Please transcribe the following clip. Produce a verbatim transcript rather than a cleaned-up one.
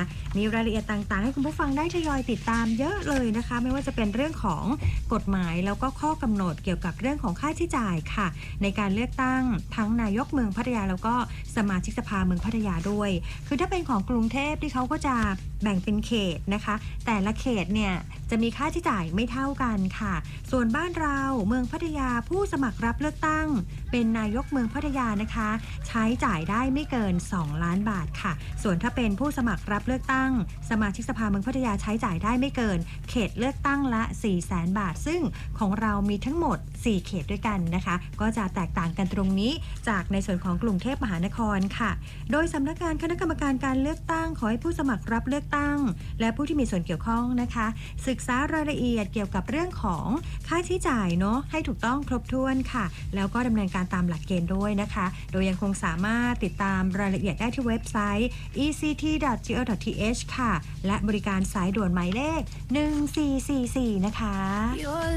มีรายละเอียดต่างๆให้คุณผู้ฟังได้ทยอยติดตามเยอะเลยนะคะไม่ว่าจะเป็นเรื่องของกฎหมายแล้วก็ข้อกำหนดเกี่ยวกับเรื่องของค่าใช้จ่ายค่ะในการเลือกตั้งทั้งนายกเมืองพัทยาแล้วก็สมาชิกสภาเมืองพัทยาด้วยคือถ้าเป็นของกรุงเทพที่เขาก็จะแบ่งเป็นเขตนะคะแต่ละเขตเนี่ยจะมีค่าใช้จ่ายไม่เท่ากันค่ะส่วนบ้านเราเมืองพัทยาผู้สมัครรับเลือกตั้งเป็นนายกเมืองพัทยานะคะใช้จ่ายได้ไม่เกินสองล้านบาทค่ะส่วนถ้าเป็นผู้สมัครรับเลือกตั้งสมาชิกสภาเมืองพัทยาใช้จ่ายได้ไม่เกินเขตเลือกตั้งละ สี่แสน บาทซึ่งของเรามีทั้งหมดสี่เขตด้วยกันนะคะก็จะแตกต่างกันตรงนี้จากในส่วนของกรุงเทพมหานครค่ะโดยสำนักงานคณะกรรมการการเลือกตั้งขอให้ผู้สมัครรับเลือกตั้งและผู้ที่มีส่วนเกี่ยวข้องนะคะศึกษารายละเอียดเกี่ยวกับเรื่องของค่าใช้จ่ายเนาะให้ถูกต้องครบถ้วนค่ะแล้วก็ดำเนินการตามหลักเกณฑ์ด้วยนะคะโดยยังคงสามารถติดตามรายละเอียดได้ที่เว็บไซต์ อี ซี ที ดอท จี โอ ดอท ที เอช ค่ะและบริการสายด่วนหมายเลขหนึ่งสี่สี่สี่นะคะ